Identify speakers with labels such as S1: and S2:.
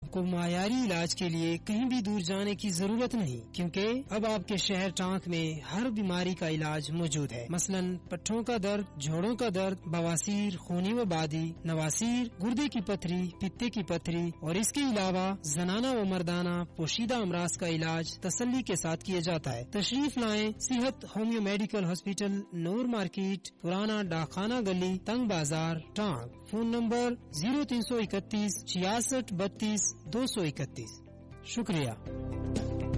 S1: आपको मायारी इलाज के लिए कहीं भी दूर जाने की जरूरत नहीं, क्योंकि अब आपके शहर टांक में हर बीमारी का इलाज मौजूद है। मसलन पट्ठों का दर्द, जोड़ों का दर्द, बवासीर, खूनी वबादी, नवासीर, गुर्दे की पथरी, पित्ते की पथरी और इसके अलावा जनाना व मर्दाना पोशीदा अमराज का इलाज तसल्ली के साथ किया जाता है। तशरीफ लाएं सेहत होम्यो मेडिकल हॉस्पिटल, नूर मार्केट, पुराना डाकखाना गली, तंग बाजार, टांग। Phone number 0331 66 32 231। शुक्रिया।